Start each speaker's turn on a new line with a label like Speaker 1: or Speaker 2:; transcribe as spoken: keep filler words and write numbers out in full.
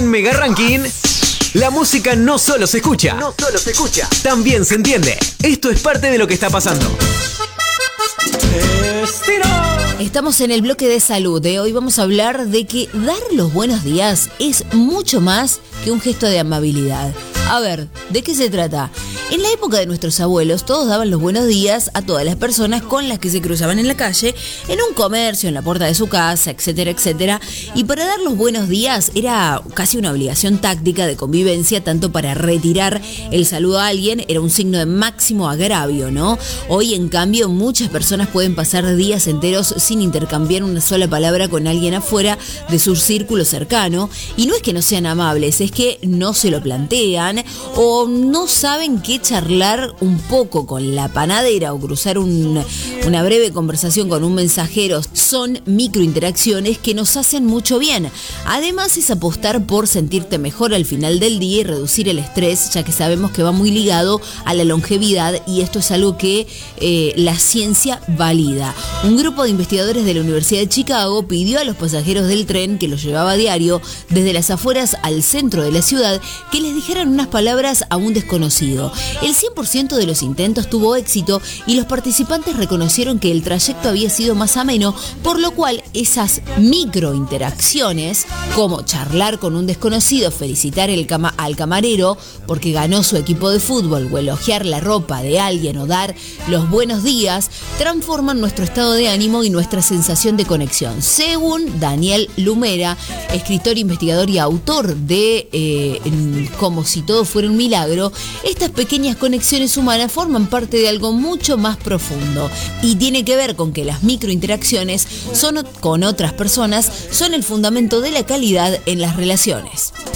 Speaker 1: En Mega Ranking, la música no solo se escucha,
Speaker 2: No solo se escucha,
Speaker 1: también se entiende. Esto es parte de lo que está pasando.
Speaker 3: Estamos en el bloque de salud. ¿eh? Hoy vamos a hablar de que dar los buenos días es mucho más que un gesto de amabilidad. A ver, ¿de qué se trata? En la época de nuestros abuelos, todos daban los buenos días a todas las personas con las que se cruzaban en la calle, en un comercio, en la puerta de su casa, etcétera, etcétera. Y para dar los buenos días era casi una obligación táctica de convivencia, tanto para retirar el saludo a alguien, era un signo de máximo agravio, ¿no? Hoy, en cambio, muchas personas pueden pasar días enteros sin intercambiar una sola palabra con alguien afuera de su círculo cercano. Y no es que no sean amables, es que no se lo plantean o no saben qué charlar un poco con la panadera o cruzar un, una breve conversación con un mensajero. Son microinteracciones que nos hacen mucho bien. Además, es apostar por sentirte mejor al final del día y reducir el estrés, ya que sabemos que va muy ligado a la longevidad, y esto es algo que eh, la ciencia valida. Un grupo de investigadores de la Universidad de Chicago pidió a los pasajeros del tren que los llevaba a diario desde las afueras al centro de la ciudad que les dijeran unas palabras a un desconocido. El cien por ciento de los intentos tuvo éxito y los participantes reconocieron que el trayecto había sido más ameno, por lo cual esas microinteracciones, como charlar con un desconocido, felicitar el cama- al camarero porque ganó su equipo de fútbol, o elogiar la ropa de alguien o dar los buenos días, transforman nuestro estado de ánimo y nuestra sensación de conexión. Según Daniel Lumera, escritor, investigador y autor de eh, Como si todo fuera un milagro, estas pequeñas conexiones humanas forman parte de algo mucho más profundo y tiene que ver con que las microinteracciones son, con otras personas son el fundamento de la calidad en las relaciones.